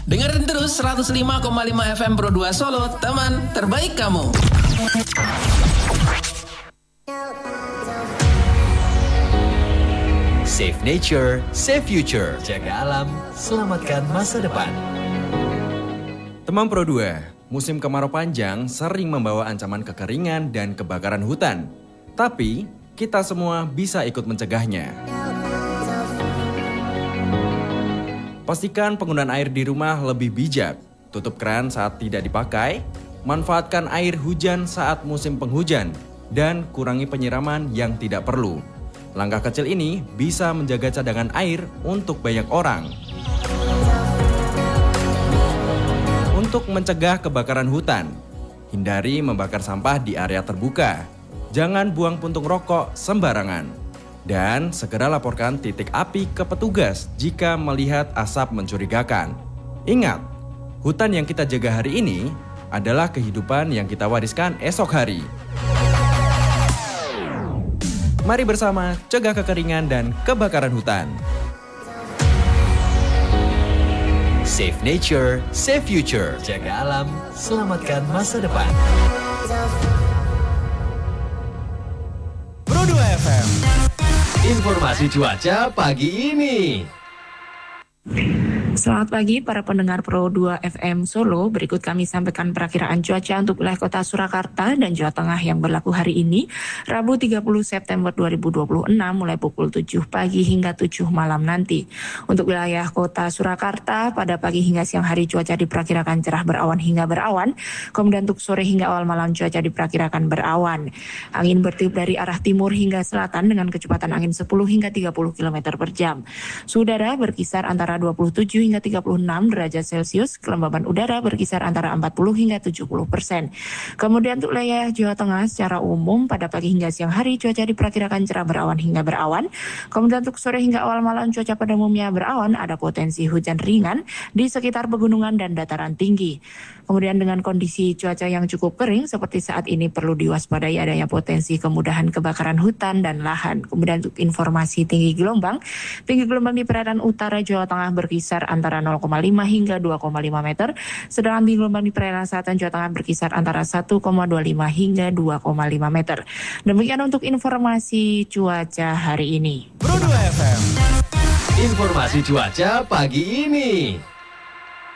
Dengerin terus 105,5 FM Pro 2 Solo, teman terbaik kamu. Save nature, save future. Jaga alam, selamatkan masa depan. Teman Pro 2, musim kemarau panjang sering membawa ancaman kekeringan dan kebakaran hutan. Tapi, kita semua bisa ikut mencegahnya. Pastikan penggunaan air di rumah lebih bijak. Tutup keran saat tidak dipakai, manfaatkan air hujan saat musim penghujan, dan kurangi penyiraman yang tidak perlu. Langkah kecil ini bisa menjaga cadangan air untuk banyak orang. Untuk mencegah kebakaran hutan, hindari membakar sampah di area terbuka. Jangan buang puntung rokok sembarangan. Dan segera laporkan titik api ke petugas jika melihat asap mencurigakan. Ingat, hutan yang kita jaga hari ini adalah kehidupan yang kita wariskan esok hari. Mari bersama cegah kekeringan dan kebakaran hutan. Save nature, save future. Jaga alam, selamatkan masa depan. Pro 2 FM. Informasi cuaca pagi ini. Selamat pagi para pendengar Pro 2 FM Solo. Berikut kami sampaikan perakiraan cuaca untuk wilayah kota Surakarta dan Jawa Tengah yang berlaku hari ini, Rabu 30 September 2026 mulai pukul 7 pagi hingga 7 malam nanti. Untuk wilayah kota Surakarta, pada pagi hingga siang hari cuaca diperkirakan cerah berawan hingga berawan. Kemudian untuk sore hingga awal malam cuaca diperkirakan berawan. Angin bertiup dari arah timur hingga selatan dengan kecepatan angin 10 hingga 30 km per jam. Suhu udara berkisar antara 27 hingga 36 derajat Celcius, kelembaban udara berkisar antara 40 hingga 70%. Kemudian untuk wilayah Jawa Tengah secara umum pada pagi hingga siang hari cuaca diperkirakan cerah berawan hingga berawan. Kemudian untuk sore hingga awal malam cuaca pada umumnya berawan, ada potensi hujan ringan di sekitar pegunungan dan dataran tinggi. Kemudian dengan kondisi cuaca yang cukup kering seperti saat ini perlu diwaspadai adanya potensi kemudahan kebakaran hutan dan lahan. Kemudian untuk informasi tinggi gelombang di perairan utara Jawa Tengah berkisar antara 0,5 hingga 2,5 meter, sedangkan tinggi gelombang di perairan selatan Jawa Tengah berkisar antara 1,25 hingga 2,5 meter. Demikian untuk informasi cuaca hari ini. Pro 2 FM. Informasi cuaca pagi ini.